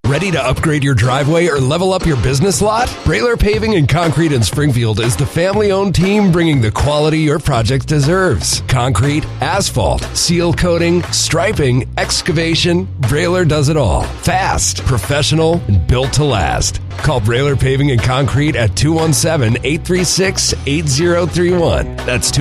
Ready to upgrade your driveway or level up your business lot? Brailer Paving and Concrete in Springfield is the family-owned team bringing the quality your project deserves. Concrete, asphalt, seal coating, striping, excavation, Brailer does it all. Fast, professional, and built to last. Call Brailer Paving and Concrete at 217-836-8031. That's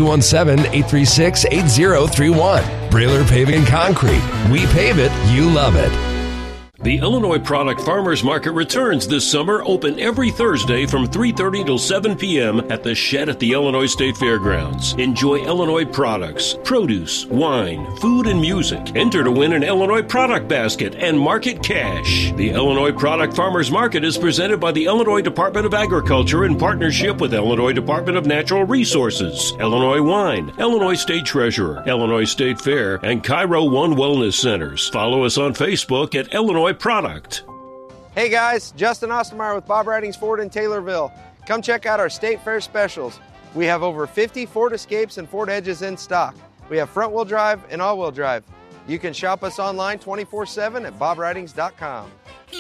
217-836-8031. Brailer Paving and Concrete. We pave it, you love it. The Illinois Product Farmers Market returns this summer, open every Thursday from 3:30 till 7 p.m. at the Shed at the Illinois State Fairgrounds. Enjoy Illinois products, produce, wine, food, and music. Enter to win an Illinois product basket and market cash. The Illinois Product Farmers Market is presented by the Illinois Department of Agriculture in partnership with Illinois Department of Natural Resources, Illinois Wine, Illinois State Treasurer, Illinois State Fair, and Cairo One Wellness Centers. Follow us on Facebook at Illinois Product. Hey guys, Justin Ostermeyer with Bob Ridings Ford in Taylorville. Come check out our State Fair specials. We have over 50 Ford Escapes and Ford Edges in stock. We have front-wheel drive and all-wheel drive. You can shop us online 24/7 at bobridings.com.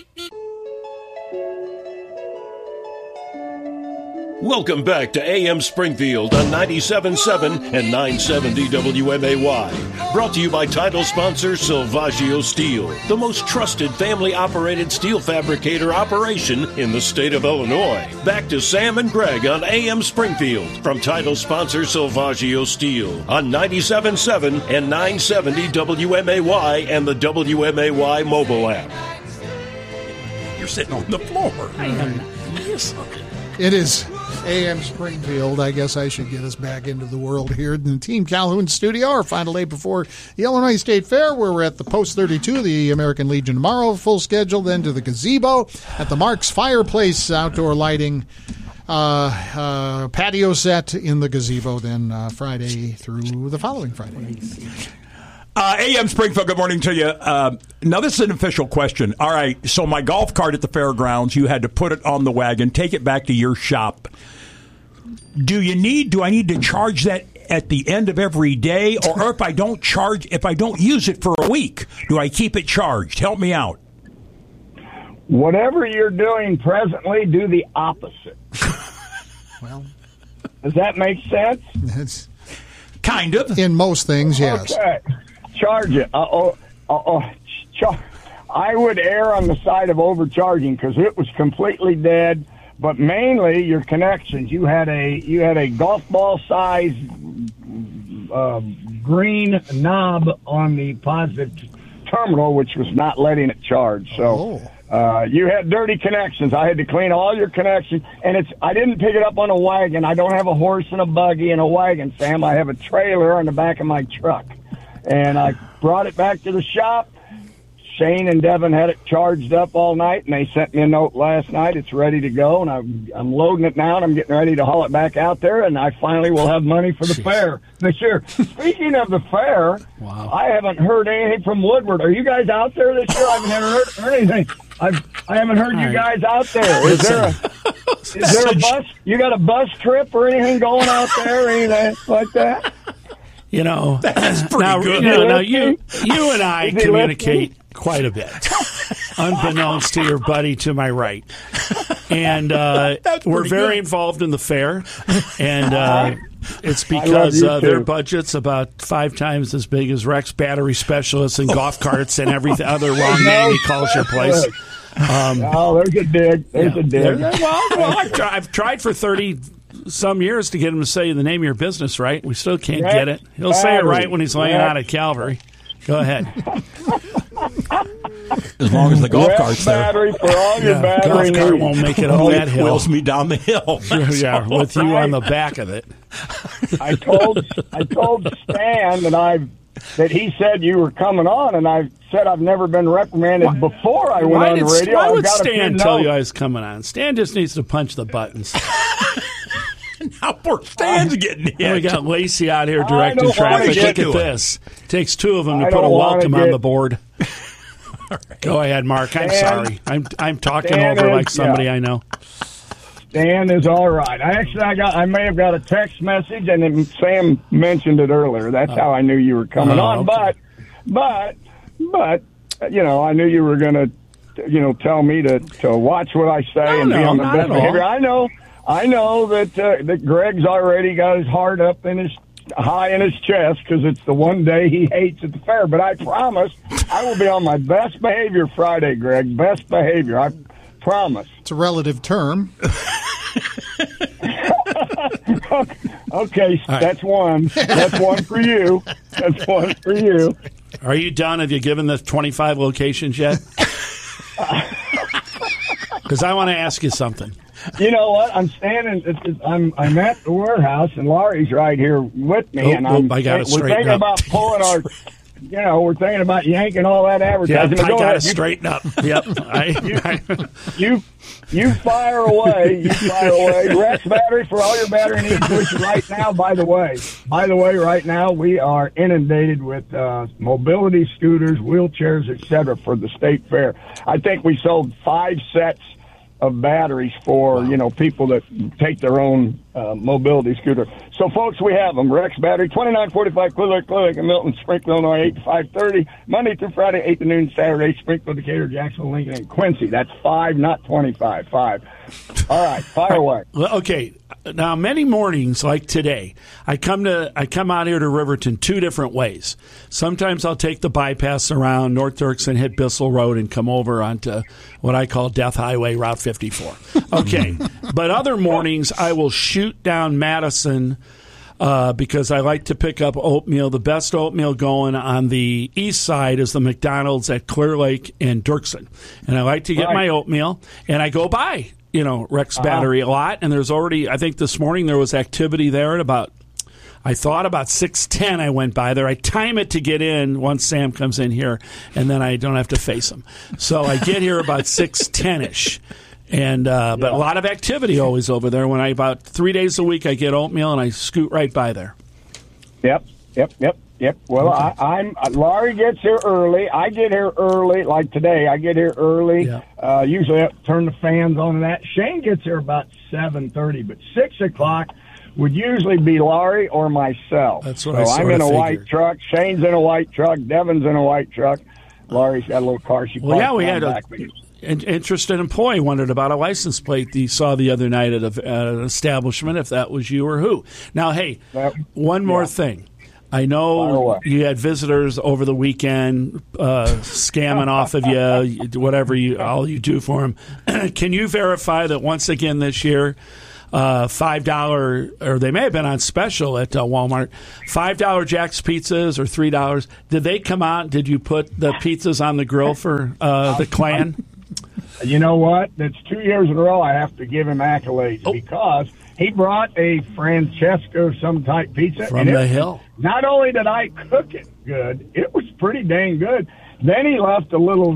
Welcome back to AM Springfield on 97.7 and 970 WMAY. Brought to you by title sponsor Silvaggio Steel, the most trusted family-operated steel fabricator operation in the state of Illinois. Back to Sam and Greg on AM Springfield from title sponsor Silvaggio Steel on 97.7 and 970 WMAY and the WMAY mobile app. You're sitting on the floor. I am. It is AM Springfield. I guess I should get us back into the world here in the Team Calhoun studio. Our final day before the Illinois State Fair, where we're at the Post 32, the American Legion tomorrow, full schedule, then to the gazebo at the Marks Fireplace, outdoor lighting, patio set in the gazebo, then Friday through the following Friday. AM Springfield, good morning to you. Now, this is an official question. All right, so my golf cart at the fairgrounds, you had to put it on the wagon, take it back to your shop. Do I need to charge that at the end of every day? Or if I don't use it for a week, do I keep it charged? Help me out. Whatever you're doing presently, do the opposite. Well, does that make sense? It's kind of. In most things, yes. Okay. Charge it. I would err on the side of overcharging because it was completely dead. But mainly your connections. You had a golf ball size green knob on the positive terminal, which was not letting it charge. So you had dirty connections. I had to clean all your connections, and I didn't pick it up on a wagon. I don't have a horse and a buggy and a wagon, Sam. I have a trailer on the back of my truck. And I brought it back to the shop. Shane and Devin had it charged up all night, and they sent me a note last night. It's ready to go, and I'm loading it now, and I'm getting ready to haul it back out there, and I finally will have money for the fair this year. Speaking of the fair, wow. I haven't heard anything from Woodward. Are you guys out there this year? I haven't heard anything. I haven't heard you guys out there. Is there a bus? You got a bus trip or anything going out there or anything like that? You know, that's pretty good. Now you and I communicate quite a bit, unbeknownst to your buddy to my right, and we're very involved in the fair, and it's because their budget's about 5 times as big as Rex Battery Specialists and golf carts and every other wrong name he calls your place. There's a dig. There's a dig. Well, I've tried for 30 some years to get him to say the name of your business right. We still can't get it. He'll say it right when he's laying out at Calvary. Go ahead. As long as the golf cart's there. Battery for all your battery golf cart won't make it up that hill. Wheels me down the hill. Yeah, with you on the back of it. I told Stan that he said you were coming on, and I said I've never been reprimanded before I went on the radio. Why would Stan tell you I was coming on? Stan just needs to punch the buttons. Now poor Stan's getting hit. We got Lacey out here directing traffic. Look at this. Takes 2 of them to put a welcome on the board. Right. Go ahead, Mark. I'm sorry. I'm talking over like somebody I know. Stan is all right. I may have got a text message, and then Sam mentioned it earlier. That's how I knew you were coming on. Okay. But I knew you were going to tell me to watch what I say and be on the best behavior. I know that Greg's already got his heart up high in his chest because it's the one day he hates at the fair. But I promise I will be on my best behavior Friday, Greg. Best behavior. I promise. It's a relative term. Okay, that's one. That's one for you. That's one for you. Are you done? Have you given the 25 locations yet? Because I want to ask you something. You know what? I'm standing. I'm at the warehouse, and Laurie's right here with me, we're thinking about pulling our. We're thinking about yanking all that advertising. Yeah, I got to straighten up. Yep. You fire away. You fire away. Rex Battery for all your battery needs right now. By the way, right now we are inundated with mobility scooters, wheelchairs, etc. for the state fair. I think we sold 5 sets of batteries for people that take their own mobility scooter. So, folks, we have them. Rex Battery, 2945 Clear Lake in Milton, Springfield, Illinois, 8 to 5:30, Monday through Friday, 8 to noon, Saturday, Springfield, Decatur, Jacksonville, Lincoln, and Quincy. That's 5, not 25. 5. All right, fire away. Well, okay. Now, many mornings like today, I come out here to Riverton 2 different ways. Sometimes I'll take the bypass around North Dirksen, hit Bissell Road, and come over onto what I call Death Highway, Route 54. Okay. But other mornings, I will shoot down Madison because I like to pick up oatmeal. The best oatmeal going on the east side is the McDonald's at Clear Lake and Dirksen. And I like to get my oatmeal, and I go by Rex Battery a lot, and there's already, I think this morning there was activity there at about 6:10 I went by there. I time it to get in once Sam comes in here, and then I don't have to face him. So I get here about 6:10-ish. And but a lot of activity always over there. When about 3 days a week I get oatmeal, and I scoot right by there. Yep. Well, okay. Laurie gets here early. I get here early. Like today, I get here early. Yeah. Usually I turn the fans on and that. Shane gets here about 7:30, but 6 o'clock would usually be Laurie or myself. That's what I I'm in a figured. white truck. Shane's in a white truck. Devin's in a white truck. Laurie's got a little car. We had an interested employee wondered about a license plate he saw the other night at an establishment, if that was you or who. Now, hey, one more thing. I know you had visitors over the weekend scamming off of you, whatever all you do for them. Can you verify that once again this year, $5, or they may have been on special at Walmart, $5 Jack's Pizzas or $3? Did they come out? Did you put the pizzas on the grill for the clan? You know what? That's 2 years in a row I have to give him accolades because he brought a Francesco some type pizza from the hill. Not only did I cook it good, it was pretty dang good. Then he left a little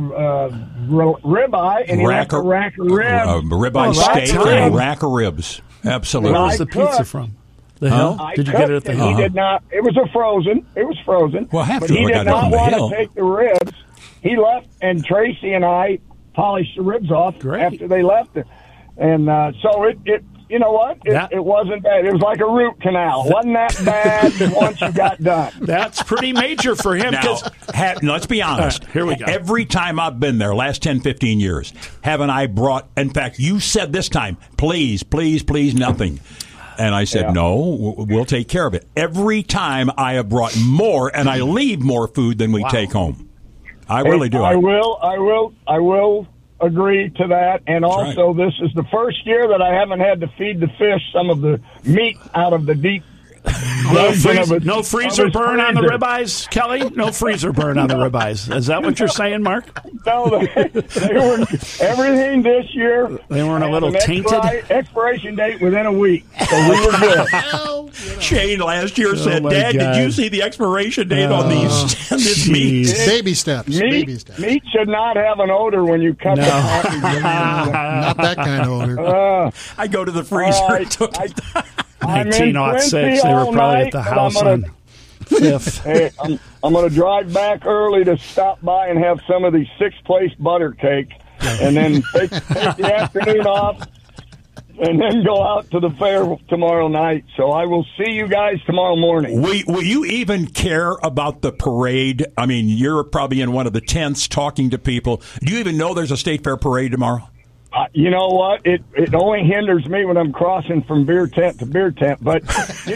ribeye, and he left a rack of ribs. Ribeye steak and a rack of ribs. Absolutely. Where was the pizza from? The hill? Did you get it at the hill? He did not. It was frozen. It was frozen. Well, but he did not want to take the ribs. He left, and Tracy and I polished the ribs off after they left it. And so it you know what? It wasn't bad. It was like a root canal. Wasn't that bad once you got done. That's pretty major for him. Now, let's be honest. Here we go. Every time I've been there, last 10, 15 years, haven't I brought, in fact, you said this time, please, nothing. And I said, no, we'll take care of it. Every time I have brought more, and I leave more food than we take home. I really do. I will agree to that. And also, this is the first year that I haven't had to feed the fish some of the meat out of the deep. No freezer burn on the ribeyes, Kelly? No freezer burn on the ribeyes. Is that what you're saying, Mark? No, they were everything this year. They weren't a little tainted? Expiration date within a week. So we were good. Shane last year said, Dad, did you see the expiration date on this meat? Baby steps. Meat should not have an odor when you cut the package. Not that kind of odor. I go to the freezer. 1906, they were probably at the house on 5th. Hey, I'm going to drive back early to stop by and have some of these 6th place butter cake, and then take the afternoon off. and then go out to the fair tomorrow night. So I will see you guys tomorrow morning. Will you even care about the parade? I mean, you're probably in one of the tents talking to people. Do you even know there's a State Fair parade tomorrow? You know what? It only hinders me when I'm crossing from beer tent to beer tent. But, 50,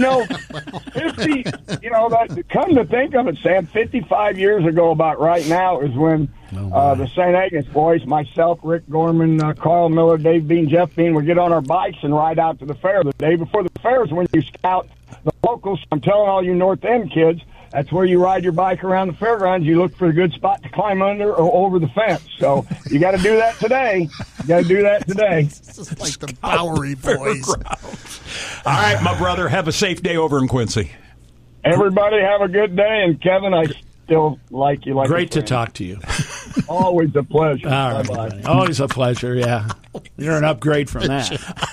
come to think of it, Sam, 55 years ago about right now is when the St. Agnes boys, myself, Rick Gorman, Carl Miller, Dave Bean, Jeff Bean, would get on our bikes and ride out to the fair. The day before the fair is when you scout the locals. I'm telling all you North End kids, that's where you ride your bike around the fairgrounds. You look for a good spot to climb under or over the fence. So you got to do that today. This is like the Bowery Boys. All right, my brother, have a safe day over in Quincy. Everybody have a good day. And, Kevin, I still like you. Great to talk to you. Always a pleasure. All right, buddy. Always a pleasure, yeah. You're an upgrade from that.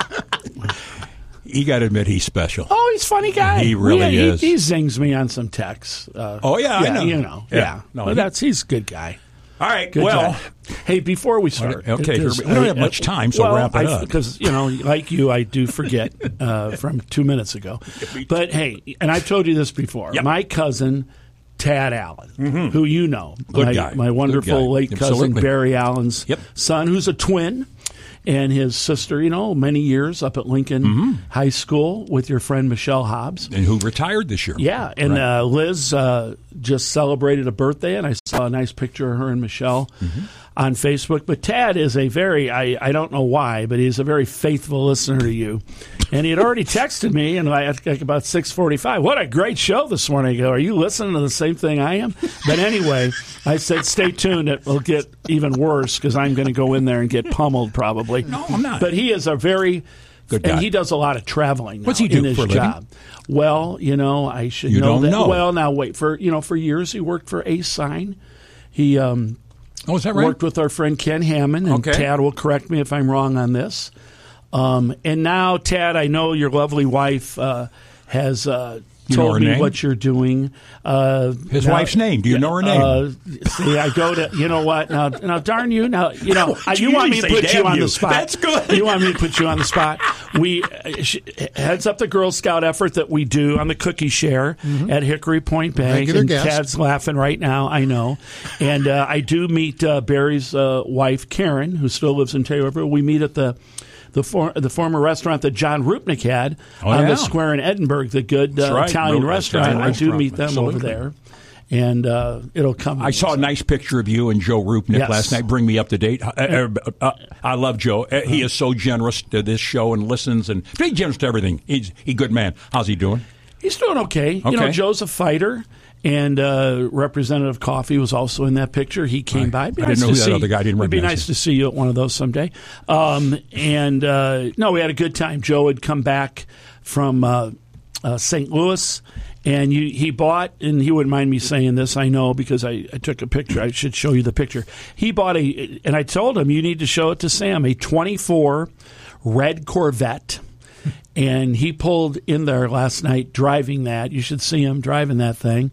You got to admit he's special. Oh, he's a funny guy. He really is. He zings me on some texts. I know. No, he's a good guy. All right, Good job. Hey, before we start. Okay, we don't have much time, so wrap it up. Because, like you, I do forget from 2 minutes ago. But, hey, and I've told you this before. Yep. My cousin, Tad Allen, who you know. Good guy. My wonderful late cousin, Absolutely. Barry Allen's Yep. son, who's a twin. And his sister, many years up at Lincoln High School with your friend Michelle Hobbs. And who retired this year. Yeah, and Right. Liz just celebrated a birthday, and I saw a nice picture of her and Michelle on Facebook. But Tad is a very, I don't know why, but he's a very faithful listener to you. And he had already texted me, and like about 6:45. What a great show this morning! I go, are you listening to the same thing I am? But anyway, I said, stay tuned. It will get even worse because I'm going to go in there and get pummeled probably. No, I'm not. But he is a very good guy. And he does a lot of traveling now. What's he do in his for a living? job? Well, I should You know don't that. know. Well, now wait for years he worked for Ace Sign. He is that right? worked with our friend Ken Hammond, and Okay. Tad will correct me if I'm wrong on this. And now, Tad, I know your lovely wife has told me name? what you're doing. His wife's name. Do you know her name? See, I go to, you know what? Now, darn you. Now, you want me to say put you damn on you. the spot. That's good. You want me to put you on the spot. We heads up the Girl Scout effort that we do on the cookie share at Hickory Point Bank. Regular And guest. Tad's laughing right now, I know. And I do meet Barry's wife, Karen, who still lives in Taylorville. We meet at the former restaurant that John Rupnick had on the square in Edinburgh, the good right. Italian restaurant. Italian I do restaurant. meet them Absolutely. over there. And it'll come. I saw a nice picture of you and Joe Rupnick Yes. last night. Bring me up to date. I love Joe. He is so generous to this show and listens, and very generous to everything. He's a good man. How's he doing? He's doing okay. Okay. Joe's a fighter, and Representative Coffey was also in that picture. He came by. I didn't know who that other guy. I didn't It'd be recognize nice him. to see you at one of those someday. No, we had a good time. Joe had come back from St. Louis, and he bought, and he wouldn't mind me saying this, I know, because I took a picture. I should show you the picture. He bought and I told him, you need to show it to Sam, a 24 red Corvette. And he pulled in there last night driving that. You should see him driving that thing.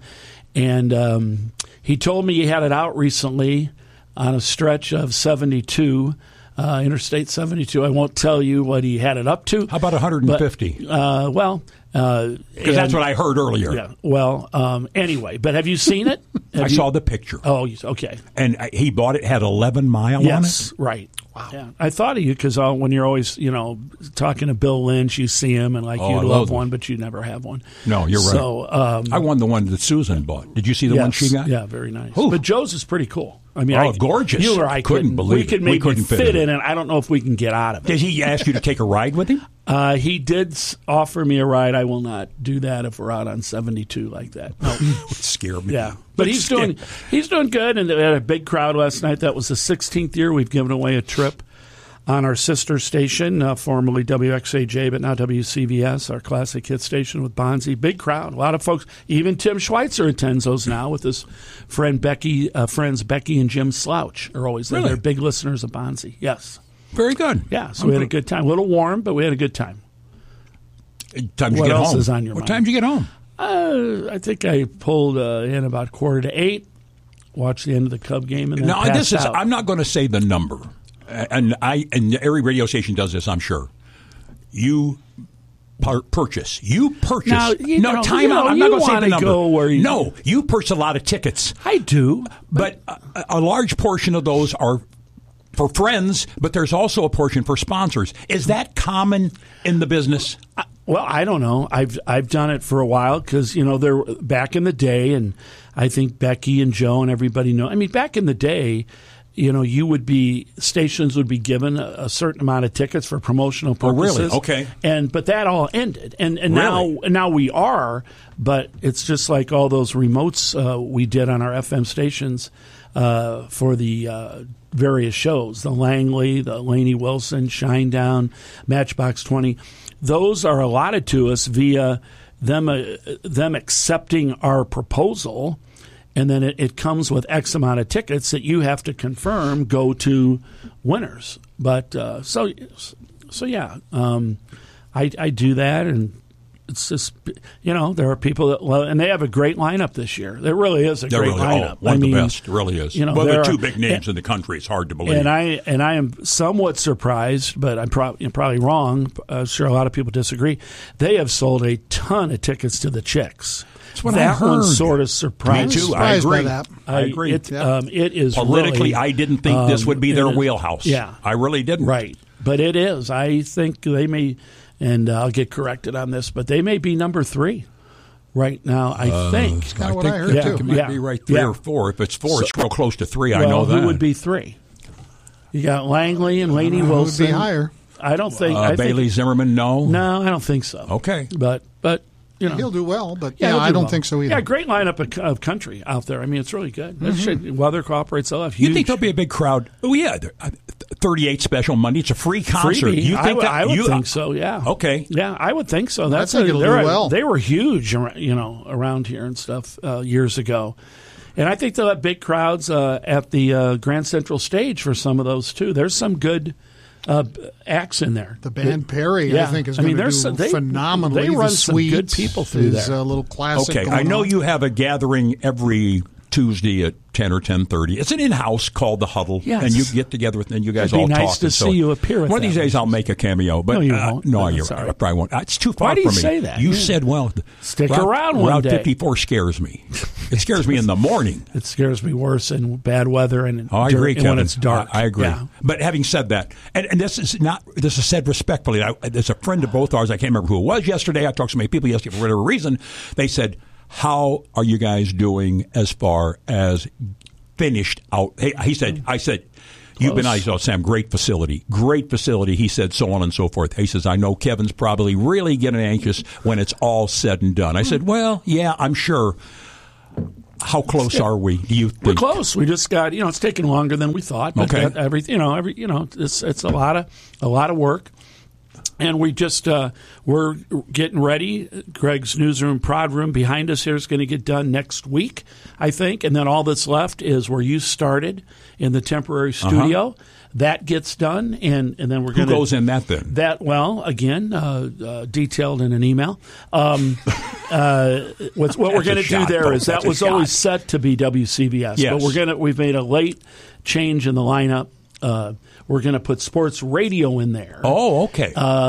And he told me he had it out recently on a stretch of 72, Interstate 72. I won't tell you what he had it up to. How about 150? Because that's what I heard earlier. Yeah. Well, anyway, but have you seen it? I saw the picture. Oh, okay. And he bought it, had 11 mile on it? Yes, right. Wow. Yeah. I thought of you because when you're always, talking to Bill Lynch, you see him and I you'd love love him. one, but you never have one. No, you're right. So I won the one that Susan bought. Did you see the one she got? Yeah, very nice. Ooh. But Joe's is pretty cool. I mean, gorgeous. You or I Couldn't believe we it. could We maybe couldn't fit in it. I don't know if we can get out of it. Did he ask you to take a ride with him? He did offer me a ride. I will not do that if we're out on 72 like that. No. It scared me. Yeah, but he's doing good, and we had a big crowd last night. That was the 16th year we've given away a trip on our sister station, formerly WXAJ, but now WCVS, our classic hit station with Bonzi. Big crowd, a lot of folks. Even Tim Schweitzer attends those now with his friends Becky and Jim Slouch are always there. Really? They're big listeners of Bonzi. Yes. Very good. Yeah, so we had a good time. A little warm, but we had a good time. Time to What get else home? is on your what mind? time did you get home? I think I pulled in about 7:45, watched the end of the Cub game, and then No, passed out. I'm not going to say the number, and every radio station does this, I'm sure. you purchase. You purchase. Now, time out. I'm not going to say the number. Go where you purchase a lot of tickets. I do. But a large portion of those are for friends, but there's also a portion for sponsors. Is that common in the business? Well, I don't know. I've done it for a while because, they're back in the day, and I think Becky and Joe and everybody know. I mean, back in the day, stations would be given a certain amount of tickets for promotional purposes. Oh, really? Okay. But that all ended. And now we are, but it's just like all those remotes we did on our FM stations for the various shows, the Langley, the Lainey Wilson, Shinedown, Matchbox 20. Those are allotted to us via them accepting our proposal. And then it comes with X amount of tickets that you have to confirm go to winners. But so yeah, I do that, and it's just there are people that love, and they have a great lineup this year. There really is a great lineup. One of the best, it really is. Well, there are two big names in the country. It's hard to believe. And I am somewhat surprised, but I'm probably wrong. Sure, a lot of people disagree. They have sold a ton of tickets to the Chicks. That's what I heard. One sort of surprised. Me too. I agree. I agree. It is politically. Really, I didn't think this would be their wheelhouse. Yeah, I really didn't. Right, but it is. I think they may, and I'll get corrected on this, but they may be number 3 right now. I think. That's kind of what I heard too. It might be right 3 or 4. If it's 4, it's real close to 3. I know that. Who would be 3? You got Langley and Lainey Wilson. Would be higher. I don't think. Bailey Zimmerman. No, I don't think so. Okay, but. He'll do well, but I don't think so either. Yeah, great lineup of country out there. I mean, it's really good. Weather cooperates. They'll have huge. You think there'll be a big crowd? Oh, yeah. 38 Special Monday. It's a free concert. Freebie. You think I would think so, yeah. Okay. Yeah, I would think so. I think it'll do well. They were huge, around here and stuff years ago. And I think they'll have big crowds at the Grand Central Stage for some of those, too. There's some good acts in there. The band Perry, I think, is going to do phenomenally. They run some good people through there. A little classic. Okay, I know you have a gathering every Tuesday at 10 or 10:30. It's an in-house called The Huddle, and you get together with, and you guys all talk. It'd be nice to see you appear. One of these days, I'll make a cameo. But no, you won't. No, I probably won't. It's too far for me. Why do you say that? You said, stick around one Route day. 54 scares me. It scares me in the morning. It scares me worse in bad weather and I agree, Kevin. when it's dark. I agree. Yeah. But having said that, and this is said respectfully. There's a friend of both ours. I can't remember who it was yesterday. I talked to so many people yesterday for whatever reason. They said, "How are you guys doing as far as finished out?" Hey, I said, "You've been out." Sam, great facility. He said, so on and so forth. He says, "I know Kevin's probably really getting anxious when it's all said and done." I said, "Well, yeah, I'm sure." How close are we? Do you think? We're close. We just got it's taken longer than we thought. But okay. It's a lot of work. And we just we're getting ready. Greg's newsroom, prod room behind us here is going to get done next week, I think. And then all that's left is where you started in the temporary studio. Uh-huh. That gets done, and then we're going to... Who goes in that then? That, again, detailed in an email. What we're going to do there is that was always set to be WCBS. Yes. But we've made a late change in the lineup. We're going to put sports radio in there. Oh, okay.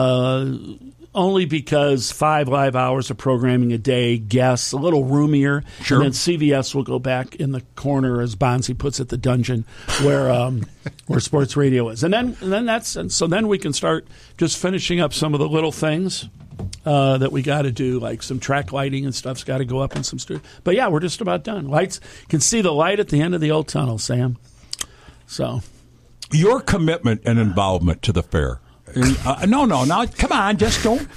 Only because 5 live hours of programming a day, guests, a little roomier. Sure. And then CBS will go back in the corner, as Bonzi puts it, the dungeon, where sports radio is. And then we can start just finishing up some of the little things that we got to do, like some track lighting and stuff's got to go up in some studio. But yeah, we're just about done. Lights, you can see the light at the end of the old tunnel, Sam. So, your commitment and involvement to the fair. No, come on, just don't.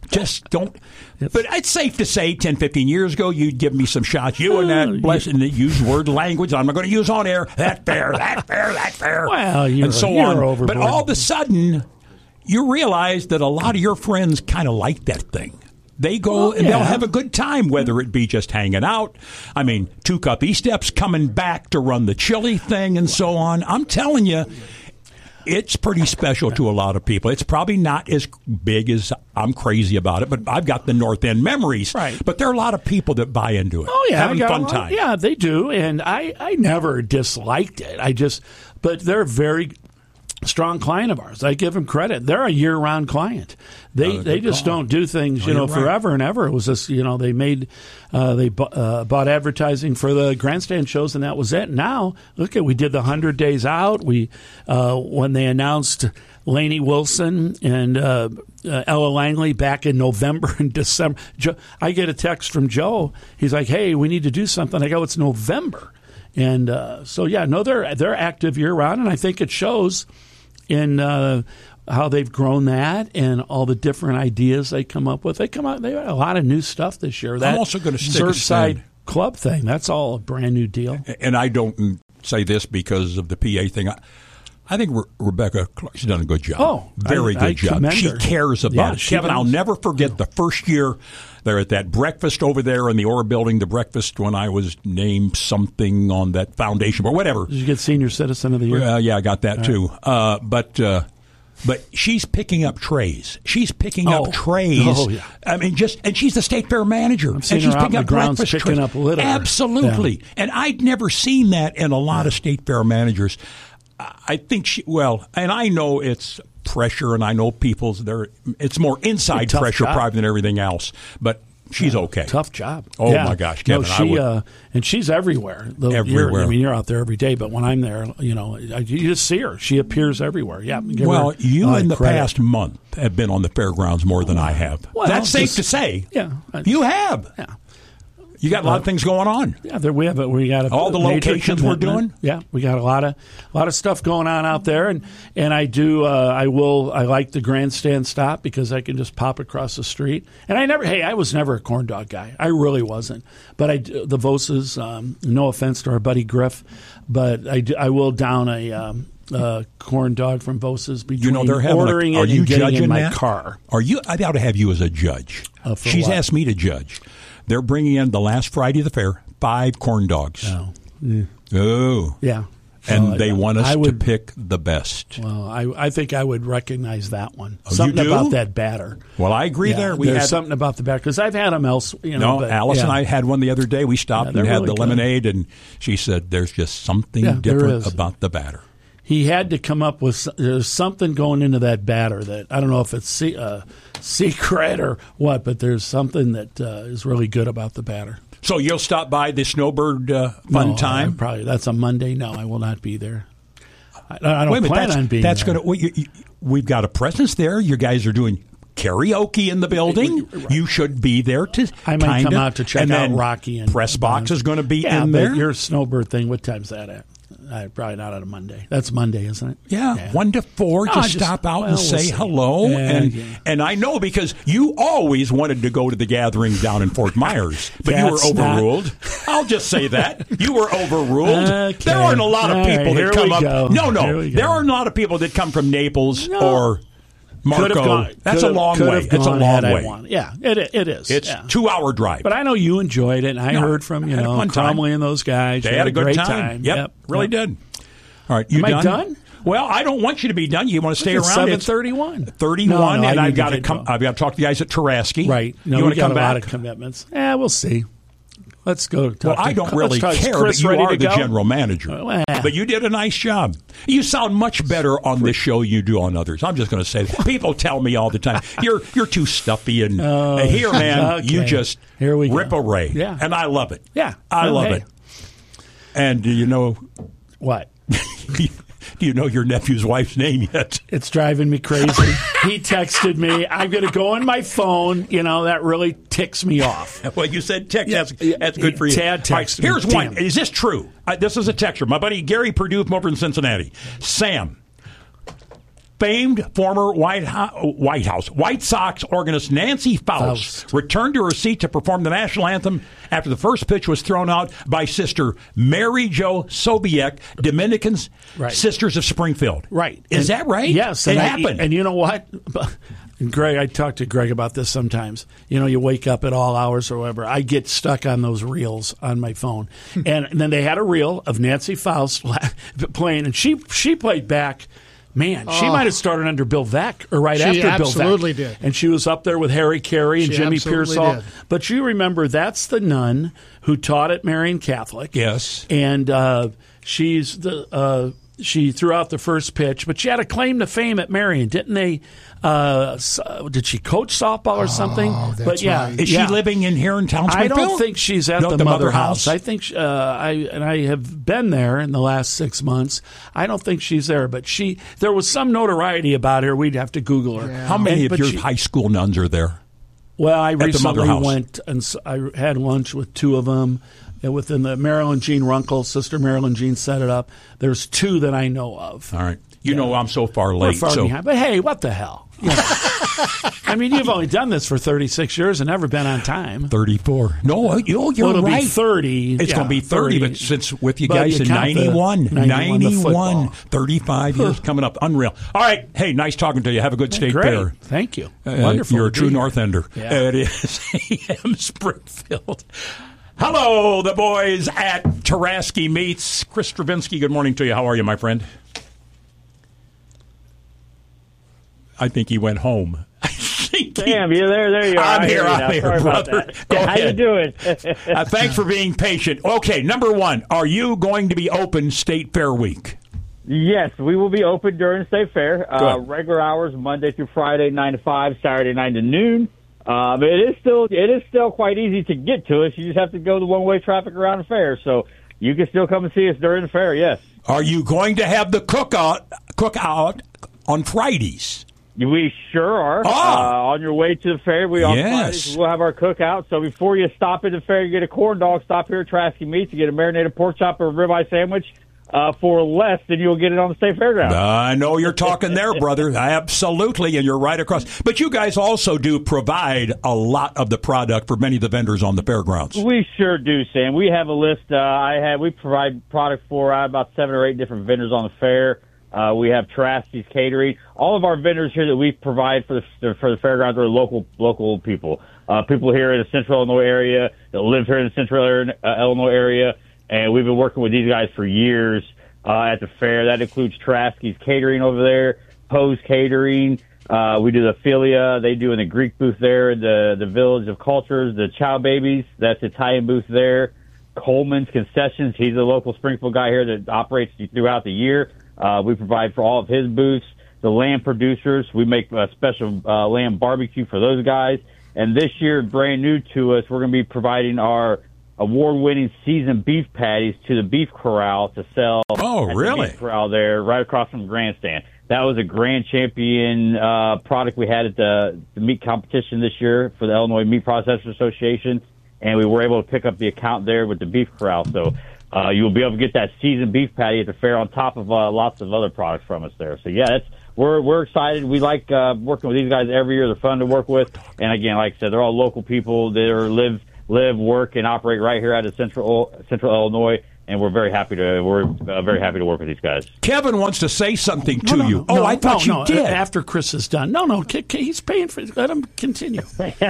But it's safe to say 10, 15 years ago, you'd give me some shots. You and that blessing that use word language I'm not going to use on air. That fair. Well, and so on. Overboard. But all of a sudden, you realize that a lot of your friends kind of like that thing. They go and they'll have a good time, whether it be just hanging out. I mean, 2 Cup E-Steps coming back to run the chili thing and so on. I'm telling you, it's pretty special to a lot of people. It's probably not as big as I'm crazy about it, but I've got the North End memories. Right. But there are a lot of people that buy into it. Oh, yeah. Having fun time. Yeah, they do. And I never disliked it. But they're very strong client of ours. I give them credit. They're a year-round client. They just don't do things, forever and ever. It was just, they made, they bought advertising for the grandstand shows, and that was it. Now, look we did the 100 Days Out. We, when they announced Lainey Wilson and Ella Langley back in November and December, I get a text from Joe. He's like, "Hey, we need to do something." I go, "It's November." And they're active year-round, and I think it shows in how they've grown that and all the different ideas they come up with. They had a lot of new stuff this year. That I'm also going to Surfside Club thing, that's all a brand new deal. And I don't say this because of the PA thing. I think Rebecca Clark's done a good job. Oh, very good job. She cares about it. Kevin, does. I'll never forget the first year they're at that breakfast over there in the Aura building, the breakfast when I was named something on that foundation or whatever. Did you get Senior Citizen of the Year? Yeah, I got that too. But she's picking up trays. She's picking up trays. Oh, yeah. I mean, and she's the state fair manager. And she's picking up breakfast picking up litter. Absolutely. Yeah. And I'd never seen that in a lot of state fair managers. I think and I know it's pressure, and I know it's more inside pressure probably than everything else. But she's okay. Tough job. Oh, my gosh, Kevin. And she's everywhere. Everywhere. You're out there every day, but when I'm there, you just see her. She appears everywhere. Yeah. Well, you in the past month have been on the fairgrounds more than I have. Well, that's safe to say. Yeah. You have. Yeah. You got a lot of things going on. Yeah, we got all the locations we're doing. Yeah, we got a lot of stuff going on out there, and I like the grandstand stop because I can just pop across the street. And I was never a corn dog guy. I really wasn't. But the Voses, no offense to our buddy Griff, but I will down a corn dog from Voses between ordering it and getting in my car. Are you? I ought to have you as a judge. She's asked me to judge. They're bringing in the last Friday of the fair 5 corn dogs. Oh. Oh. Yeah. And they want us to pick the best. Well, I think I would recognize that one. Oh, something about that batter. Well, I agree there. There's something about the batter because I've had them else. Alice and I had one the other day. We stopped and had the lemonade, and she said there's just something different about the batter. He had to come up with there's something going into that batter that I don't know if it's secret or what, but there's something that is really good about the batter. So you'll stop by the Snowbird Fun Time? Probably. That's a Monday. No, I will not be there. I don't plan on being there. We've got a presence there. You guys are doing karaoke in the building. You should be there I might come out to check out Rocky. And Press Box is going to be in there. Your Snowbird thing, what time's that at? Probably not on a Monday. That's Monday, isn't it? Yeah. 1 to 4. Just stop out and say hello. And I know because you always wanted to go to the gathering down in Fort Myers, but you were overruled. I'll just say that. You were overruled. Okay. There aren't a lot of people that come up. No. There aren't a lot of people that come from Naples or Marco. That's a long way. It's a long way. Yeah, it is. It's a 2-hour drive. But I know you enjoyed it, and I heard from Cromley and those guys. They had a good time. Yep, really did. All right, you done? I done? Well, I don't want you to be done. You want to stay around? 7:31. 31, and I've got to come. I've got to talk to the guys at Taraski. Right. No, you want to come back? A lot of commitments. Yeah, we'll see. Let's go. I don't really care, but you are the general manager. But you did a nice job. You sound much better on this show you do on others. I'm just going to say that. People tell me all the time, you're too stuffy. And here, man, you just rip a ray. Yeah. And I love it. Yeah. I love it. And do you know... What? Do you know your nephew's wife's name yet? It's driving me crazy. He texted me. I'm going to go on my phone. That really ticks me off. Well, you said text. That's good for you. Tad texted me. Here's one. Is this true? This is a texture. My buddy Gary Purdue from over in Cincinnati. Sam. Famed former White Sox organist Nancy Faust returned to her seat to perform the national anthem after the first pitch was thrown out by Sister Mary Jo Sobiek, Dominican Sisters of Springfield. Right. Is that right? Yes. It happened. And you know what? Greg, I talk to Greg about this sometimes. You wake up at all hours or whatever. I get stuck on those reels on my phone. And then they had a reel of Nancy Faust playing, and she played back. Man, she might have started under Bill Veeck or after Bill Veeck. She absolutely did. And she was up there with Harry Carey and Jimmy Pearsall. Did. But you remember, that's the nun who taught at Marian Catholic. Yes. And she's the she threw out the first pitch, but she had a claim to fame at Marion, didn't they? Did she coach softball or something? That's but yeah, right. Is she living in here in town? I don't think she's at the Mother House. House. I think I have been there in the last 6 months. I don't think she's there, but there was some notoriety about her. We'd have to Google her. Yeah. How many of your high school nuns are there? Well, I the Mother recently House? went and I had lunch with 2 of them. Within the Marilyn Jean Runkle, Sister Marilyn Jean set it up. There's 2 that I know of. All right. You know I'm so far late. We're far behind. But hey, what the hell? You know. I mean, you've only done this for 36 years and never been on time. 34. No, you're it'll right. Be 30. It's going to be 30, but since with you guys in count 91, the 91, 35 years coming up. Unreal. All right. Hey, nice talking to you. Have a good state Great. fair. Thank you. Wonderful. You're a to true be here. North Ender. Yeah. It is AM Springfield. Hello, the boys at Taraski Meats. Chris Stravinsky, good morning to you. How are you, my friend? I think he went home. Sam, you there? There you are. I'm here, Sorry brother. about that. Go How ahead. you doing? Thanks for being patient. Okay, number one, are you going to be open State Fair week? Yes, we will be open during State Fair. Good. Regular hours, Monday through Friday, 9 to 5, Saturday 9 to noon. But it is still quite easy to get to us. You just have to go the one-way traffic around the fair. So you can still come and see us during the fair, yes. Are you going to have the cookout on Fridays? We sure are. On your way to the fair, on Fridays, we'll have our cookout. So before you stop at the fair, you get a corn dog, stop here at Taraski Meats, you get a marinated pork chop or a ribeye sandwich for less than you'll get it on the state fairground. I know you're talking there, brother. Absolutely, and you're right across. But you guys also do provide a lot of the product for many of the vendors on the fairgrounds. We sure do, Sam. We have a list. We provide product for about 7 or 8 different vendors on the fair. We have Taraski's Catering. All of our vendors here that we provide for the fairgrounds are local people. People here in the Central Illinois area that live here in the Central Illinois area, and we've been working with these guys for years at the fair. That includes Taraski's Catering over there, Poe's Catering. We do the Philia. They do in the Greek booth there, the Village of Cultures, the Chow Babies. That's the Italian booth there. Coleman's Concessions. He's a local Springfield guy here that operates throughout the year. We provide for all of his booths. The Lamb Producers, we make a special lamb barbecue for those guys. And this year, brand new to us, we're going to be providing our award-winning seasoned beef patties to the Beef Corral to sell. Oh, really? The Beef Corral there, right across from the grandstand. That was a grand champion product we had at the meat competition this year for the Illinois Meat Processors Association, and we were able to pick up the account there with the Beef Corral. So you'll be able to get that seasoned beef patty at the fair on top of lots of other products from us there. So, yeah, we're excited. We like working with these guys every year. They're fun to work with. And, again, like I said, they're all local people that live, work, and operate right here out of Central Illinois. And we're very happy to work with these guys. Kevin wants to say something to you. No, I thought you did. After Chris is done. No, he's paying for it. Let him continue.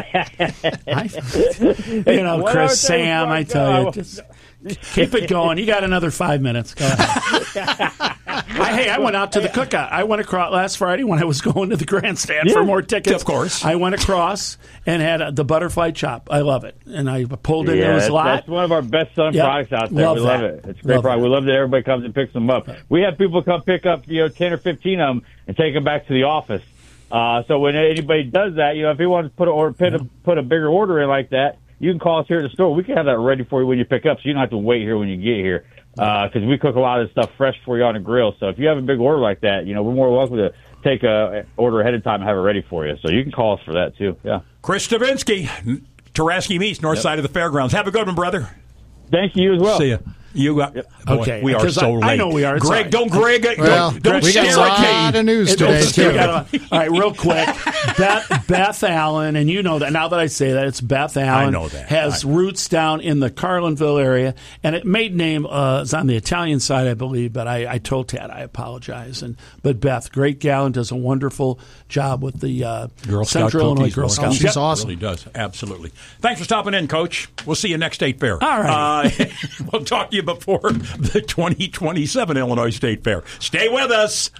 Chris, Sam, I tell you, just keep it going. You got another 5 minutes. Go ahead. I went out to the cookout. I went across last Friday when I was going to the grandstand for more tickets. Of course. I went across and had the butterfly chop. I love it. And I pulled in those lot. That's one of our best-selling products out there. We love it. It's a great product. We love that everybody comes and picks them up. We have people come pick up 10 or 15 of them and take them back to the office. So when anybody does that, if you want to put a bigger order in like that, you can call us here at the store. We can have that ready for you when you pick up, so you don't have to wait here when you get here. Because we cook a lot of this stuff fresh for you on the grill. So if you have a big order like that, we're more welcome to take a order ahead of time and have it ready for you. So you can call us for that too. Yeah. Chris Stavinsky, Taraski Meats, north side of the fairgrounds. Have a good one, brother. Thank you as well. See ya. You got okay. We are so late. I know we are. Greg, don't Greg. Well, don't we got a lot of news today too. All right, real quick. Beth Allen, and you know that. Now that I say that, it's Beth Allen. I know that. Has roots down in the Carlinville area, and it made name is on the Italian side, I believe. But I told Tad I apologize. But Beth, great gal, and does a wonderful job with the Central Illinois Girl Scouts. She's awesome. Really does. Absolutely. Thanks for stopping in, Coach. We'll see you next State Fair. All right. We'll talk to you before the 2027 Illinois State Fair. Stay with us.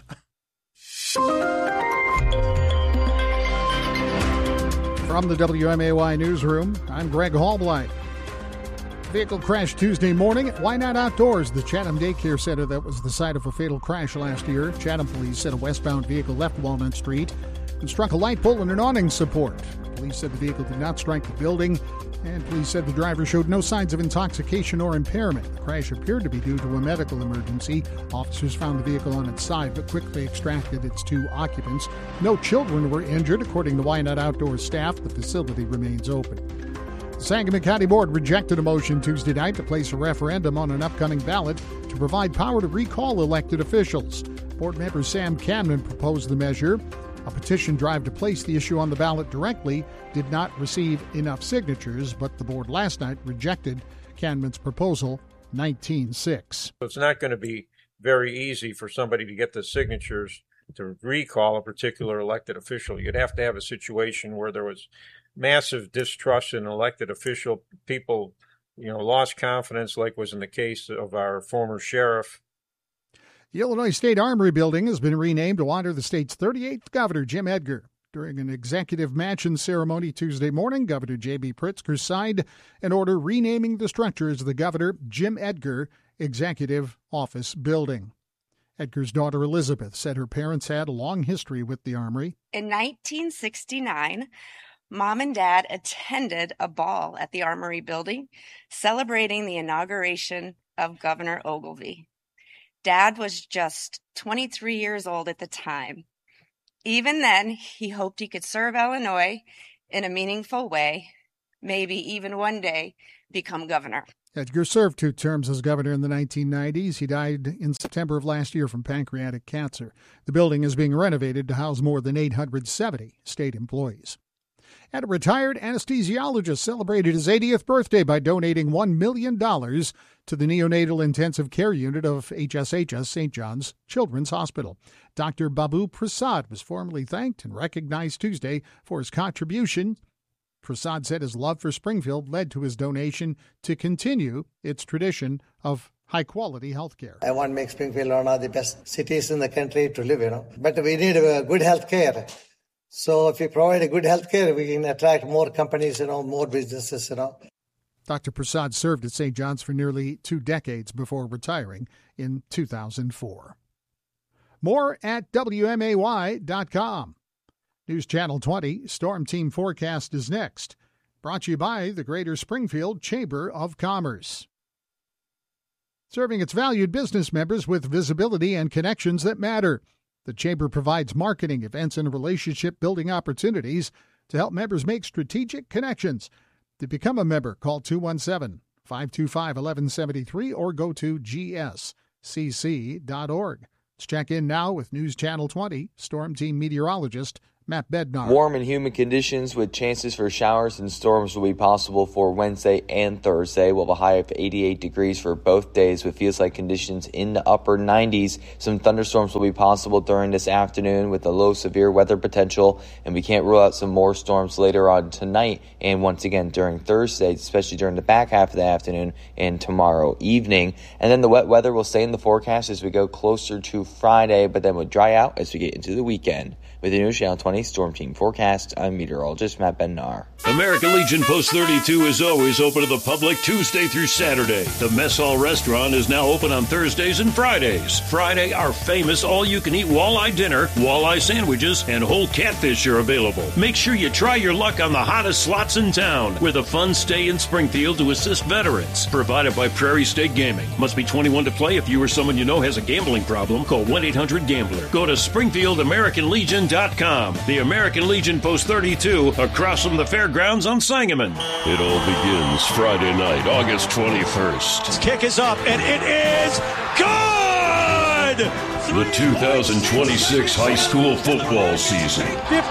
From the WMAY newsroom, I'm Greg Hallblight. Vehicle crash Tuesday morning at Why Not Outdoors, the Chatham Daycare Center that was the site of a fatal crash last year. Chatham police said a westbound vehicle left Walnut Street and struck a light pole and an awning support. Police said the vehicle did not strike the building, and police said the driver showed no signs of intoxication or impairment. The crash appeared to be due to a medical emergency. Officers found the vehicle on its side but quickly extracted its 2 occupants. No children were injured. According to Why Not Outdoors staff, the facility remains open. The Sangamon County Board rejected a motion Tuesday night to place a referendum on an upcoming ballot to provide power to recall elected officials. Board member Sam Camden proposed the measure. A petition drive to place the issue on the ballot directly did not receive enough signatures, but the board last night rejected Camden's proposal 19-6. It's not going to be very easy for somebody to get the signatures to recall a particular elected official. You'd have to have a situation where there was massive distrust in an elected official. People, lost confidence, like was in the case of our former sheriff. The Illinois State Armory Building has been renamed to honor the state's 38th governor, Jim Edgar. During an executive mansion ceremony Tuesday morning, Governor J.B. Pritzker signed an order renaming the structure as the Governor Jim Edgar Executive Office Building. Edgar's daughter Elizabeth said her parents had a long history with the Armory. In 1969, Mom and Dad attended a ball at the Armory Building celebrating the inauguration of Governor Ogilvie. Dad was just 23 years old at the time. Even then, he hoped he could serve Illinois in a meaningful way, maybe even one day become governor. Edgar served 2 terms as governor in the 1990s. He died in September of last year from pancreatic cancer. The building is being renovated to house more than 870 state employees. And a retired anesthesiologist celebrated his 80th birthday by donating $1 million to the neonatal intensive care unit of HSHS St. John's Children's Hospital. Dr. Babu Prasad was formally thanked and recognized Tuesday for his contribution. Prasad said his love for Springfield led to his donation to continue its tradition of high-quality health care. I want to make Springfield one of the best cities in the country to live, But we need good health care. So if we provide a good health care, we can attract more companies, more businesses, Dr. Prasad served at St. John's for nearly 2 decades before retiring in 2004. More at WMAY.com. News Channel 20 Storm Team Forecast is next. Brought to you by the Greater Springfield Chamber of Commerce. Serving its valued business members with visibility and connections that matter. The Chamber provides marketing, events, and relationship-building opportunities to help members make strategic connections. To become a member, call 217-525-1173 or go to gscc.org. Let's check in now with News Channel 20 Storm Team meteorologist Matt Bednar. Warm and humid conditions with chances for showers and storms will be possible for Wednesday and Thursday. We'll have a high of 88 degrees for both days with feels-like conditions in the upper 90s. Some thunderstorms will be possible during this afternoon with a low severe weather potential, and we can't rule out some more storms later on tonight and once again during Thursday, especially during the back half of the afternoon and tomorrow evening. And then the wet weather will stay in the forecast as we go closer to Friday, but then will dry out as we get into the weekend. With the News Channel 20 Storm Team Forecast, I'm meteorologist Matt Bednar. American Legion Post 32 is always open to the public Tuesday through Saturday. The Mess Hall Restaurant is now open on Thursdays and Fridays. Friday, our famous all-you-can-eat walleye dinner, walleye sandwiches, and whole catfish are available. Make sure you try your luck on the hottest slots in town with a fun stay in Springfield to assist veterans. Provided by Prairie State Gaming. Must be 21 to play. If you or someone you know has a gambling problem, call 1-800-GAMBLER. Go to SpringfieldAmericanLegion.com. The American Legion Post 32 across from the fairgrounds on Sangamon. It all begins Friday night, August 21st. This kick is up, and it is good! The 2026 high school football season.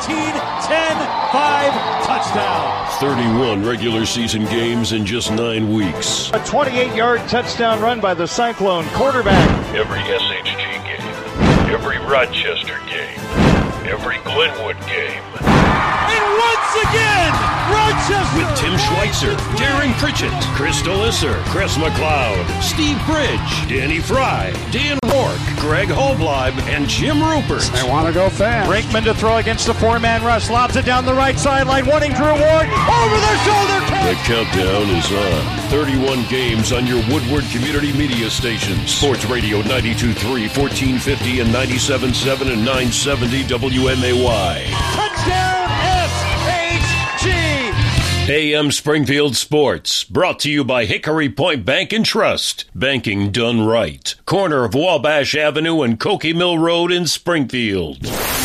15-10-5 touchdown. 31 regular season games in just 9 weeks. A 28-yard touchdown run by the Cyclone quarterback. Every SHG game, every Rochester game, every Glenwood game. And once again, Rochester! With Tim Schweitzer, Darren Pritchett, Chris DeLisser, Chris McLeod, Steve Bridge, Danny Fry, Dan Rourke, Greg Holbleib, and Jim Rupert. They want to go fast. Brinkman to throw against the four-man rush. Lobs it down the right sideline, wanting Drew Ward. Over the shoulder catch. The countdown is on. 31 games on your Woodward Community Media stations. Sports Radio 92.3, 1450, and 97.7 and 970 WMAY. Touchdown SHG. AM Springfield Sports, brought to you by Hickory Point Bank and Trust. Banking done right. Corner of Wabash Avenue and Cokie Mill Road in Springfield.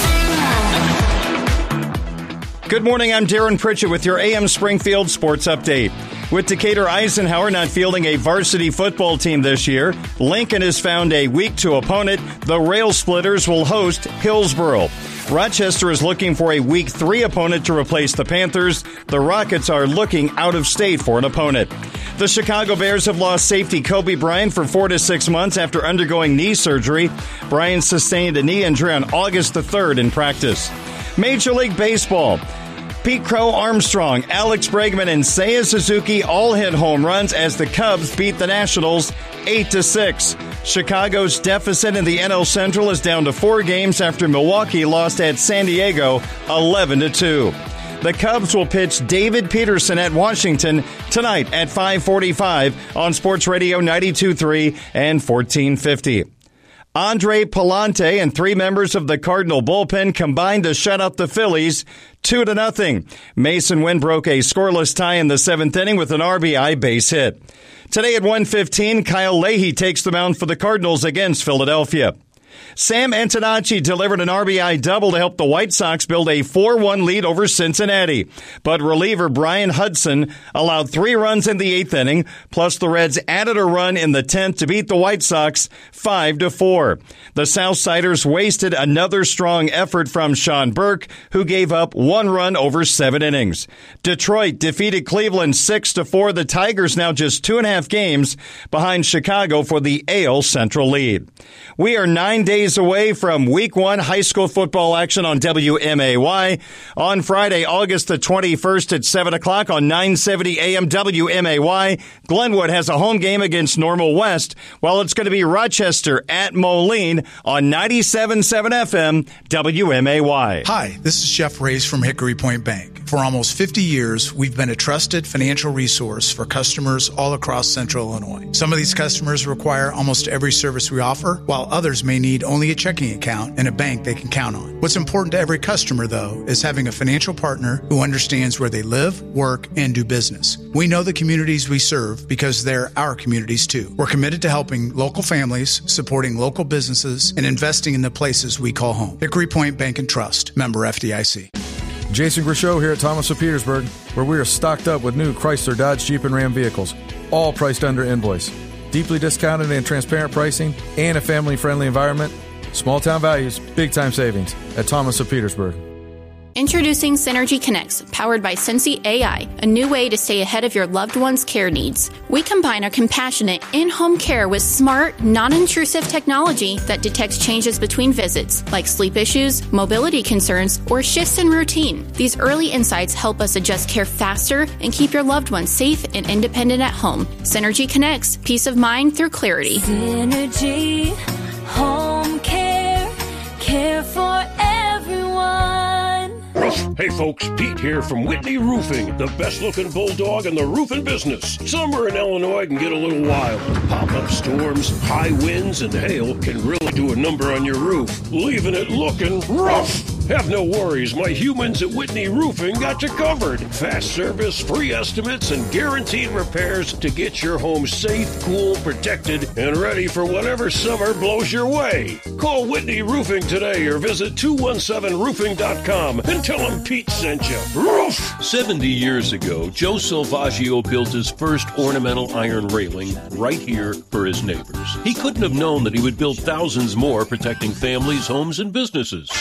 Good morning, I'm Darren Pritchett with your AM Springfield Sports Update. With Decatur Eisenhower not fielding a varsity football team this year, Lincoln has found a week 2 opponent. The Rail Splitters will host Hillsboro. Rochester is looking for a week 3 opponent to replace the Panthers. The Rockets are looking out of state for an opponent. The Chicago Bears have lost safety Kobe Bryant for 4 to 6 months after undergoing knee surgery. Bryant sustained a knee injury on August the 3rd in practice. Major League Baseball. Pete Crow Armstrong, Alex Bregman, and Seiya Suzuki all hit home runs as the Cubs beat the Nationals 8-6. Chicago's deficit in the NL Central is down to 4 games after Milwaukee lost at San Diego 11-2. The Cubs will pitch David Peterson at Washington tonight at 5:45 on Sports Radio 92.3 and 1450. Andre Palante and 3 members of the Cardinal bullpen combined to shut out the Phillies 2-0. Mason Wynn broke a scoreless tie in the 7th inning with an RBI base hit. Today at 1:15, Kyle Leahy takes the mound for the Cardinals against Philadelphia. Sam Antonacci delivered an RBI double to help the White Sox build a 4-1 lead over Cincinnati. But reliever Brian Hudson allowed 3 runs in the 8th inning, plus the Reds added a run in the 10th to beat the White Sox 5-4. The Southsiders wasted another strong effort from Sean Burke, who gave up 1 run over 7 innings. Detroit defeated Cleveland 6-4. The Tigers now just 2.5 games behind Chicago for the AL Central lead. We are 9 days away from Week 1 high school football action on WMAY. On Friday, August the 21st at 7 o'clock on 970 AM WMAY, Glenwood has a home game against Normal West, while it's going to be Rochester at Moline on 97.7 FM WMAY. Hi, this is Jeff Reyes from Hickory Point Bank. For almost 50 years, we've been a trusted financial resource for customers all across Central Illinois. Some of these customers require almost every service we offer, while others may need only a checking account and a bank they can count on. What's important to every customer, though, is having a financial partner who understands where they live, work, and do business. We know the communities we serve because they're our communities, too. We're committed to helping local families, supporting local businesses, and investing in the places we call home. Hickory Point Bank and Trust, member FDIC. Jason Grishow here at Thomas of Petersburg, where we are stocked up with new Chrysler, Dodge, Jeep, and Ram vehicles, all priced under invoice. Deeply discounted and transparent pricing, and a family-friendly environment. Small town values, big time savings at Thomas of Petersburg. Introducing Synergy Connects, powered by Sensi AI, a new way to stay ahead of your loved one's care needs. We combine our compassionate in-home care with smart, non-intrusive technology that detects changes between visits, like sleep issues, mobility concerns, or shifts in routine. These early insights help us adjust care faster and keep your loved ones safe and independent at home. Synergy Connects, peace of mind through clarity. Synergy, home care, care for everyone. Hey folks, Pete here from Whitney Roofing, the best looking bulldog in the roofing business. Summer in Illinois can get a little wild. Pop-up storms, high winds, and hail can really do a number on your roof, leaving it looking rough. Have no worries, my humans at Whitney Roofing got you covered. Fast service, free estimates, and guaranteed repairs to get your home safe, cool, protected, and ready for whatever summer blows your way. Call Whitney Roofing today or visit 217roofing.com and tell them Pete sent you. Roof! 70 years ago, Joe Silvaggio built his first ornamental iron railing right here for his neighbors. He couldn't have known that he would build thousands more protecting families, homes, and businesses.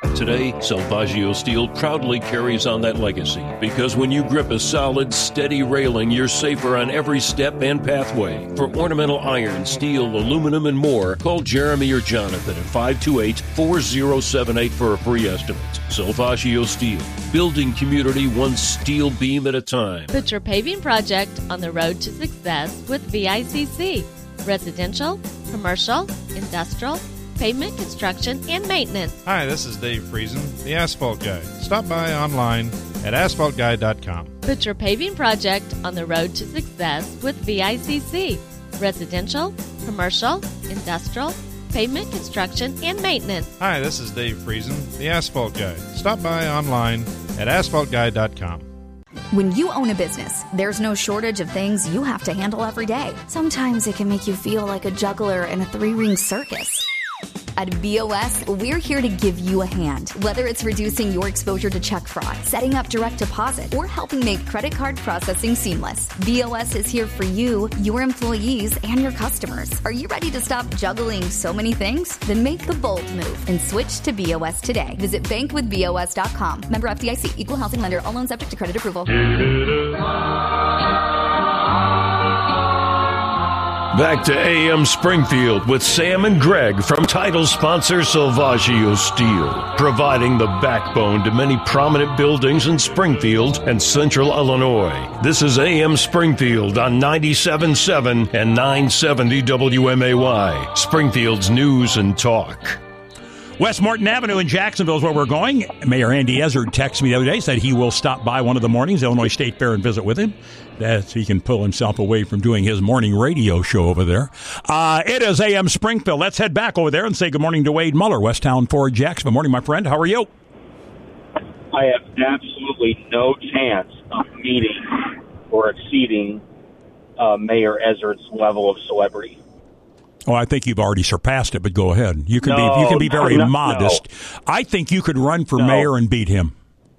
Today, Salvaggio Steel proudly carries on that legacy because when you grip a solid, steady railing, you're safer on every step and pathway. For ornamental iron, steel, aluminum, and more, call Jeremy or Jonathan at 528-4078 for a free estimate. Salvaggio Steel, building community one steel beam at a time. Put your paving project on the road to success with VICC. Residential, commercial, industrial, pavement construction, and maintenance. Hi, this is Dave Friesen, the Asphalt Guy. Stop by online at asphaltguy.com. Put your paving project on the road to success with VICC. Residential, commercial, industrial, pavement construction, and maintenance. Hi, this is Dave Friesen, the Asphalt Guy. Stop by online at asphaltguy.com. When you own a business, there's no shortage of things you have to handle every day. Sometimes it can make you feel like a juggler in a three-ring circus. At BOS, we're here to give you a hand. Whether it's reducing your exposure to check fraud, setting up direct deposit, or helping make credit card processing seamless, BOS is here for you, your employees, and your customers. Are you ready to stop juggling so many things? Then make the bold move and switch to BOS today. Visit bankwithbos.com. Member FDIC. Equal housing lender. All loans subject to credit approval. Back to AM Springfield with Sam and Greg from title sponsor Salvaggio Steel, providing the backbone to many prominent buildings in Springfield and Central Illinois. This is AM Springfield on 97.7 and 970 WMAY, Springfield's news and talk. West Morton Avenue in Jacksonville is where we're going. Mayor Andy Ezzard texted me the other day, said he will stop by one of the mornings, Illinois State Fair, and visit with him. That he can pull himself away from doing his morning radio show over there. It is AM Springfield. Let's head back over there and say good morning to Wade Muller, Westtown Ford Jacksonville. Morning, my friend. How are you? I have absolutely no chance of meeting or exceeding Mayor Ezzard's level of celebrity. Oh, I think you've already surpassed it, but go ahead. You can be very modest. No. I think you could run for mayor and beat him.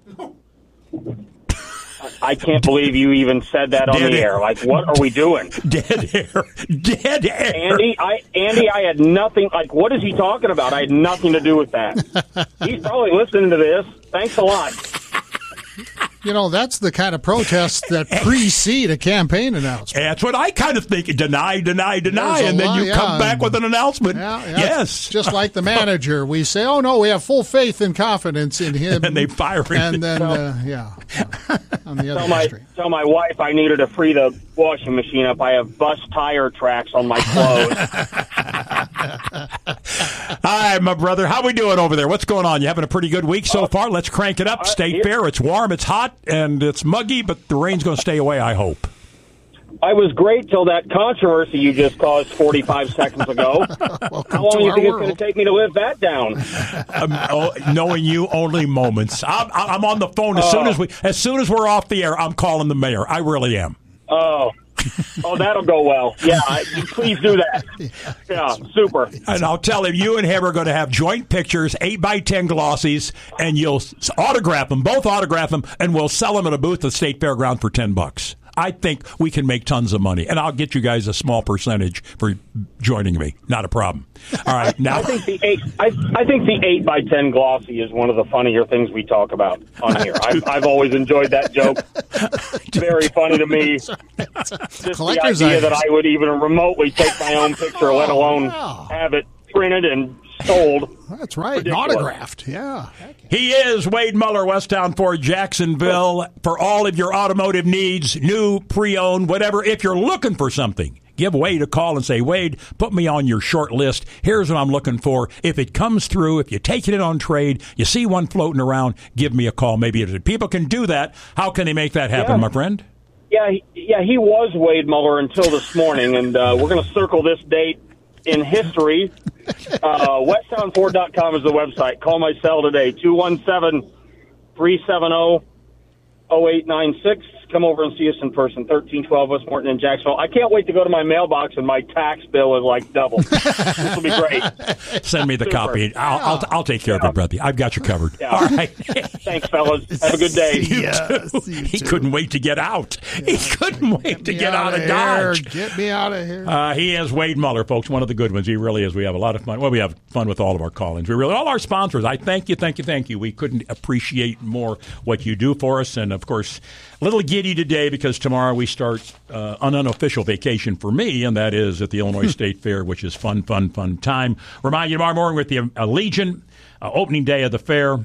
I can't believe you even said that on the air. Like, what are we doing? Dead air. Dead air. Andy, I had nothing. Like, what is he talking about? I had nothing to do with that. He's probably listening to this. Thanks a lot. You know, that's the kind of protests that precede a campaign announcement. That's what I kind of think. Deny, and then you come back with an announcment. Yeah. Yes. Just like the manager. We say, oh, no, we have full faith and confidence in him. And they fire him. And then, on the other extreme. Tell my wife I needed to free the washing machine up. I have bus tire tracks on my clothes. Hi, my brother. How we doing over there? What's going on? You having a pretty good week so far? Let's crank it up. State Fair. It's warm. It's hot. And it's muggy, but the rain's going to stay away, I hope. I was great till that controversy you just caused 45 seconds ago. How long do you think it's going to take me to live that down? Knowing you, only moments. I'm on the phone as soon as we're off the air. I'm calling the mayor. I really am. Oh, that'll go well. Yeah, please do that. Yeah, super. And I'll tell him you and him are going to have joint pictures, 8x10 glossies, and you'll autograph them, both autograph them, and we'll sell them at a booth at State Fairground for $10. I think we can make tons of money, and I'll get you guys a small percentage for joining me. Not a problem. All right, now I think the 8x10 glossy is one of the funnier things we talk about on here. I've always enjoyed that joke. Very funny to me. Just the idea that I would even remotely take my own picture, let alone have it printed and sold. That's right. Autographed. Yeah. He is Wade Muller, Westtown Ford Jacksonville. For all of your automotive needs, new, pre-owned, whatever. If you're looking for something, give Wade a call and say, Wade, put me on your short list. Here's what I'm looking for. If it comes through, if you take it on trade, you see one floating around, give me a call. Maybe if people can do that, how can they make that happen, my friend? Yeah, he was Wade Muller until this morning, and we're going to circle this date in history. WesttownFord.com is the website. Call my cell today, 217-370-0896. come over and see us in person, 1312 West Morton in Jacksonville. I can't wait to go to my mailbox and my tax bill is like double. This will be great. Send me the copy. I'll take care of it, brother. I've got you covered. Yeah. All right. Thanks, fellas. Have a good day. He couldn't wait to get out. He couldn't wait to get out of Dodge. Get me out of here. He is Wade Muller, folks, one of the good ones. He really is. We have a lot of fun. Well, we have fun with all of our call-ins. All our sponsors. I thank you. We couldn't appreciate more what you do for us. And, of course, a little giddy today because tomorrow we start an unofficial vacation for me, and that is at the Illinois State Fair, which is fun time. Remind you tomorrow morning with the Legion, opening day of the fair.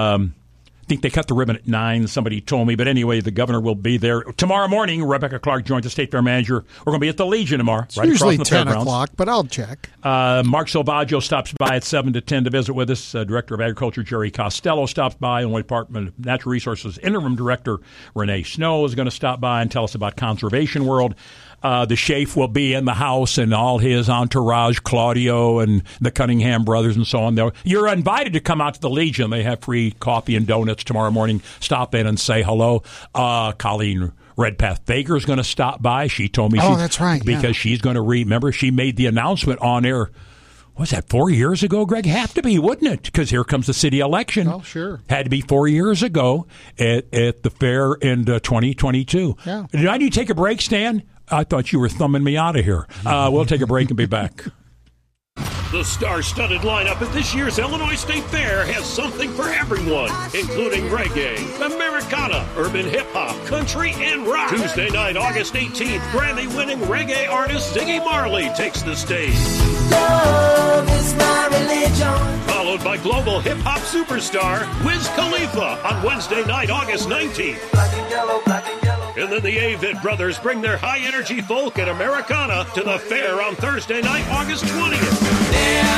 I think they cut the ribbon at 9, somebody told me. But anyway, the governor will be there. Tomorrow morning, Rebecca Clark joins the State Fair manager. We're going to be at the Legion tomorrow. It's usually 10 o'clock, but I'll check. Mark Silvaggio stops by at 7 to 10 to visit with us. Director of Agriculture Jerry Costello stops by. Illinois Department of Natural Resources Interim Director Renee Snow is going to stop by and tell us about Conservation World. The Schaaf will be in the house and all his entourage, Claudio and the Cunningham brothers and so on. You're invited to come out to the Legion. They have free coffee and donuts tomorrow morning. Stop in and say hello. Colleen Redpath Baker is going to stop by. She told me that's right. Because she's going to remember she made the announcement on air. Was that 4 years ago, Greg? Have to be, wouldn't it? Because here comes the city election. Oh, sure. Had to be 4 years ago at the fair in 2022. Yeah. Did I need to take a break, Stan? I thought you were thumbing me out of here. We'll take a break and be back. The star-studded lineup at this year's Illinois State Fair has something for everyone, including reggae, Americana, urban hip-hop, country, and rock. Tuesday night, August 18th, Grammy-winning reggae artist Ziggy Marley takes the stage. Love is my religion. Followed by global hip-hop superstar Wiz Khalifa on Wednesday night, August 19th. Black and yellow, black and yellow. And then the Avett Brothers bring their high-energy folk and Americana to the fair on Thursday night, August 20th.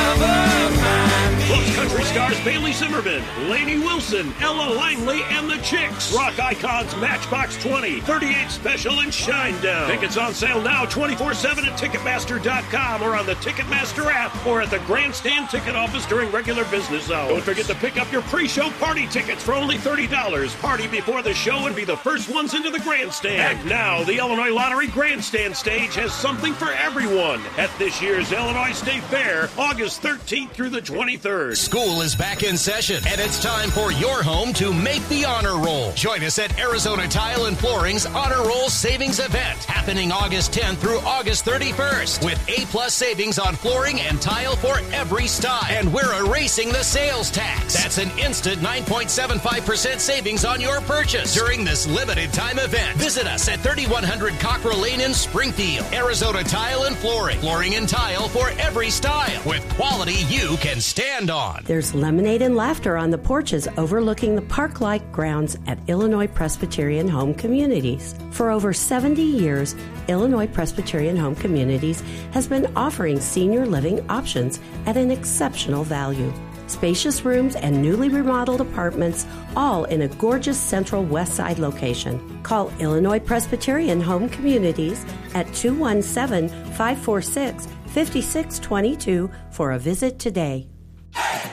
Plus country stars Bailey Zimmerman, Lainey Wilson, Ella Langley, and the Chicks. Rock icons Matchbox 20, 38 Special, and Shinedown. Tickets on sale now 24/7 at Ticketmaster.com or on the Ticketmaster app or at the Grandstand ticket office during regular business hours. Don't forget to pick up your pre-show party tickets for only $30. Party before the show and be the first ones into the Grandstand. And now, the Illinois Lottery Grandstand stage has something for everyone at this year's Illinois State Fair, August 13th through the 23rd. School is back in session, and it's time for your home to make the honor roll. Join us at Arizona Tile and Flooring's Honor Roll Savings Event, happening August 10th through August 31st, with A-plus savings on flooring and tile for every style. And we're erasing the sales tax. That's an instant 9.75% savings on your purchase during this limited time event. Visit us at 3100 Cockrell Lane in Springfield. Arizona Tile and Flooring. Flooring and tile for every style, with quality you can stand on. There's lemonade and laughter on the porches overlooking the park-like grounds at Illinois Presbyterian Home Communities. For over 70 years, Illinois Presbyterian Home Communities has been offering senior living options at an exceptional value. Spacious rooms and newly remodeled apartments, all in a gorgeous central west side location. Call Illinois Presbyterian Home Communities at 217-546-5622 for a visit today.